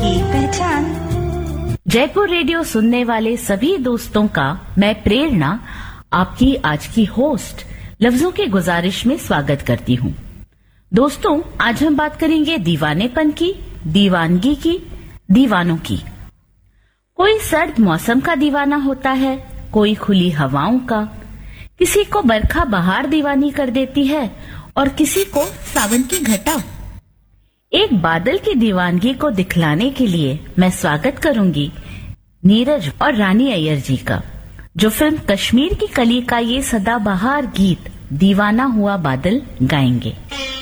की पहचान। जयपुर रेडियो सुनने वाले सभी दोस्तों का मैं प्रेरणा आपकी आज की होस्ट लफ्जों की गुजारिश में स्वागत करती हूँ। दोस्तों, आज हम बात करेंगे दीवानेपन की, दीवानगी की, दीवानों की। कोई सर्द मौसम का दीवाना होता है, कोई खुली हवाओं का, किसी को बरखा बहार दीवानी कर देती है और किसी को सावन की घटा। एक बादल की दीवानगी को दिखलाने के लिए मैं स्वागत करूंगी नीरज और रानी अय्यर जी का, जो फिल्म कश्मीर की कली का ये सदाबहार गीत दीवाना हुआ बादल गाएंगे।